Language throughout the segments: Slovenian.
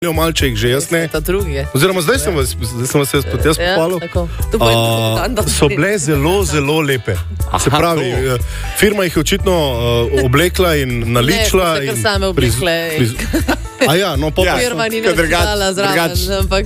malček že, jaz ne. Oziroma, zdaj sem vas jaz pohvalil. So bile zelo, zelo lepe. Se pravi, firma jih je očitno oblekla in naličila. Ne, kar same oblekle. Firma ni napisala zraven, ampak...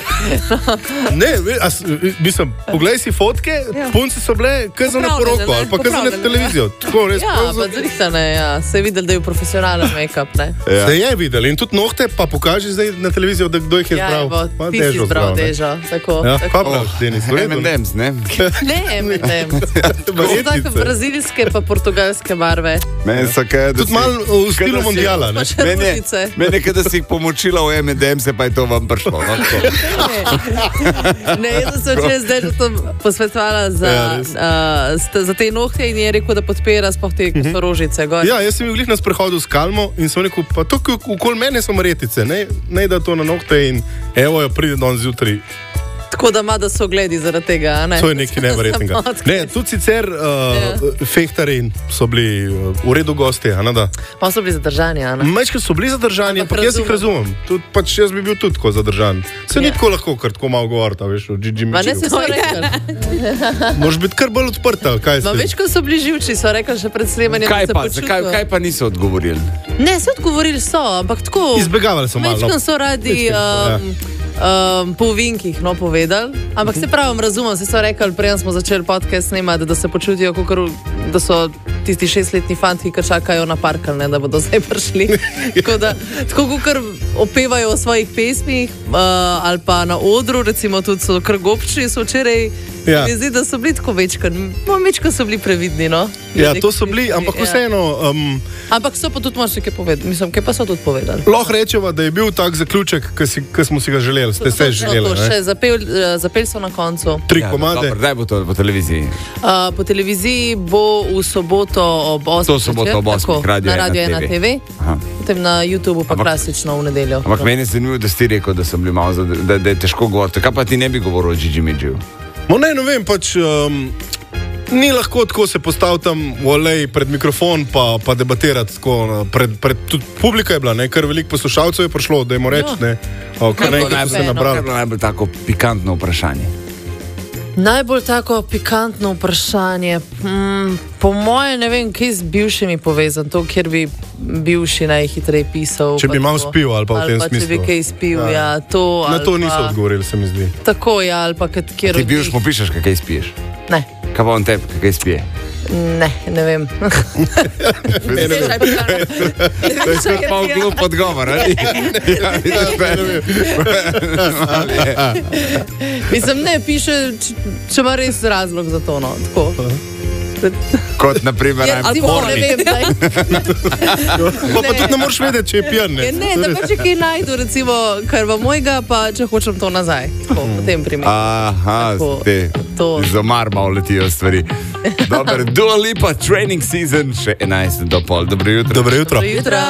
Mislim, poglej si fotke, punci so bile kazane poroko ali pa kazane televizijo. Tako, res pa zrihtane, se je videl, da je profesionalen make-up, ne? Se je videl in tudi nohte pa pokaži zdaj na televizijo, da kdo jih je zbral. Ja, ti si zbral Dežo, tako. Pa prav, Denis, M&M's, ne? Ne, M&M's. Tako brazilske pa portugalske barve. Tudi malo v stilu mondiala, ne? Mene, kada si jih pomočila v M&M's, pa je to vam prišlo. Ne, jaz sem se včeraj zdaj že to posvetovala za te nohte in je rekel, da podpira sploh te rožice. Ja, jaz sem bil glih na sprehodu s Kalmo in sem rekel, pa tukaj okoli mene so marjetice, ne da to na nohte in evo jo pride don zjutraj. Tako da ima, da so gledi zaradi tega, ne? To je nekaj neverjetnega. Ne, tudi sicer fehtari so bili v redu gosti, a ne da? Pa so bili zadržani, a ne? Mečki so bili zadržani, ampak jaz jih razumem. Pač jaz bi bil tudi tako zadržan. Se ni tako lahko, kar tako malo govorita, veš, o Gigi Mičiju. Ma ne se so rekli. Moraš biti kar bolj odprta, kaj ste? Ma veš, ko so bili živči, so rekli še pred snemanjem, da se počutijo. Kaj pa niso odgovorili? Ne, so odgovorili so, ampak tako... Izbegavali so malo. Večkrat so radi... po vinkih povedali, ampak se pravim, razumem, se so rekli, prej smo začeli podcast snemati, da se počutijo, da so tisti 6-letni fanti, ki čakajo na parkal, da bodo zdaj prišli. Tako kar opevajo o svojih pesmih ali pa na odru, recimo tudi so kar gobči, so včeraj mi zdi, da so bili tako večkrat so bili previdni, no? Ja, to so bili, ampak vseeno... Ampak so pa tudi moš nekaj povedali, mislim, kaj pa so tudi povedali? Lahko rečeva, da je bil tak zaključek, ki smo si ga želeli, ste se želeli, ne? Zapeli so na koncu. 3 komade. Kdaj bo to po televiziji? Po televiziji bo v soboto ob 8. To soboto ob 8. Na Radio 1 TV. Potem na YouTubeu pa klasično v nedeljo. Ampak meni je zanimivo, da si rekel, da sem bil malo, da je težko govoriti. Kaj pa ti ne bi govoril o Gigi Mičiju? Ne vem, pač ni lahko tako se postaviti tam v aleji pred mikrofon pa debatirati tako. Tudi publika je bila, kar veliko poslušalcev je prišlo, da jim reči, kar nekaj so se nabrali. Kaj je bilo najbolj tako pikantno vprašanje? Najbolj tako pikantno vprašanje. Po moje ne vem, kaj z bivšimi povezan, to, kjer bi bivši najhitrej pisal. Če bi malo spil ali pa v tem smislu. Ali pa če bi kaj spil, to. Na to niso odgovorili, se mi zdi. Tako, ali pa kjer... Ti bivš mu pišeš, kaj spiješ? Ne. Kaj pa on tebi, kaj spije? Ne vem. To je spet malo glup odgovor, ali? Mislim, ne, piše, če ima res razlog za to, tako. Kot naprimer, ne vem, pa tudi ne moraš vedeti, če je pijan, ne? Ne, da pa če kaj najdu, recimo, kar va mojega, pa če hočem to nazaj. Tako, v tem primeru. Aha, za mar malo letijo stvari. Dobar, Dua Lipa, Training Season, še 11 do pol. Dobro jutro. Dobro jutro.